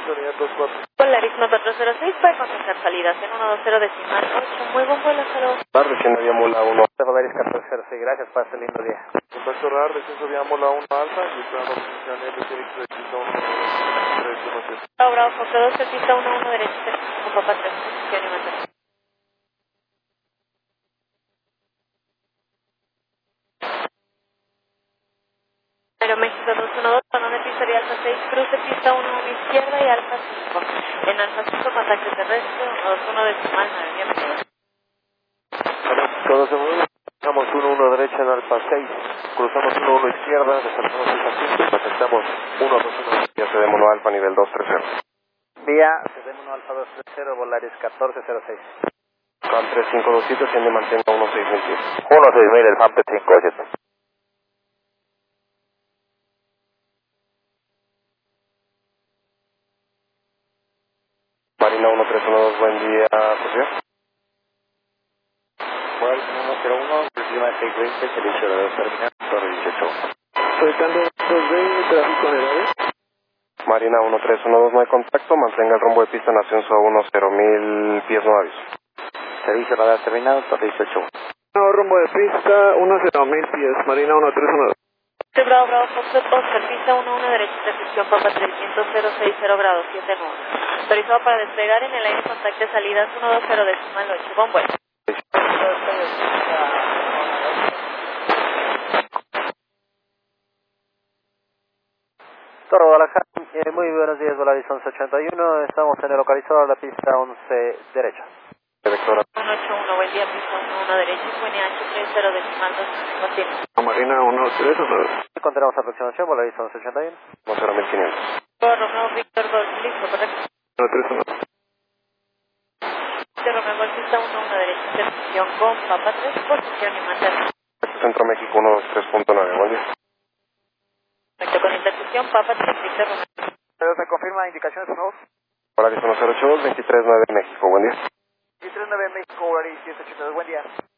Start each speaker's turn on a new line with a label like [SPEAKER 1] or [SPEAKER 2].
[SPEAKER 1] unidad 24.
[SPEAKER 2] Polaris 406 para contestar salidas en 120 decimal 8. Muy buen vuelo, hasta luego.
[SPEAKER 3] Tarde, siendo vía Mula 1. Polaris 1406, gracias, pase lindo día.
[SPEAKER 1] Contacto radar, descenso vía Mula 1 Alfa y esperando posición LTX de pista 1 317.
[SPEAKER 2] Bravo, Fox 2, pista 1 derecha, con papá 3, posición y mantenimiento. Aeroméxico 212, panón de pista de Alfa 6, cruce pista 1 a la izquierda y Alfa 5. En Alfa 5, contacto terrestre, 121 decimal 9, bienvenido.
[SPEAKER 3] Todos estamos 1-1 derecha en Alfa 6, cruzamos 1-1 izquierda, descartamos el 5, aceptamos 1-2-1, ya cedemos 1 Alfa nivel 230. Vía cedemos 1 Alfa 230, Volaris 1406. FAM 3527, asciende y mantenga 16000 pies. 16000, el FAM 3527. Marina 1312, buen día, José.
[SPEAKER 4] Well, 101, Prisma Take Race, servicio de terminal, torre 18.
[SPEAKER 1] Solicitando 220, tráfico en el área.
[SPEAKER 3] Marina 1312, no hay contacto, mantenga el rumbo de pista en ascenso a 10.000 pies, no aviso.
[SPEAKER 4] Servicio radar terminado, torre 18.
[SPEAKER 1] No, rumbo de pista 10.000 pies, Marina 1312.
[SPEAKER 2] Bravo, Bravo, Fox 2, pista 1 derecha, recepción Papa 300, 060 grados, 7 nudos. Autorizado para despegar en el aire, contacto de salidas 120 decimal 8. Buen vuelo.
[SPEAKER 3] Torre Guadalajara, muy buenos días, Volaris 1181, estamos en el localizador de la pista 11 derecha. Directora.
[SPEAKER 2] 181, buen día, pista 1 derecha, QNH 30 decimal 2, continúa.
[SPEAKER 1] Marina 1312.
[SPEAKER 3] Continuamos aproximación, Volaris 1181. 10500.
[SPEAKER 2] Romeo Víctor Golf, listo, correcto.
[SPEAKER 1] 1312.
[SPEAKER 2] Romeo Golf, pista 1 derecha, recepción con Papa 3, posición y mantener.
[SPEAKER 3] Centro México 123.9, buen día.
[SPEAKER 2] Perfecto, con intersección Papa 3, Víctor Romeo.
[SPEAKER 4] ¿Me confirma indicaciones por favor?
[SPEAKER 3] Volaris 1082, 239 México, buen día.
[SPEAKER 4] 239 México, Volaris 1082, buen día.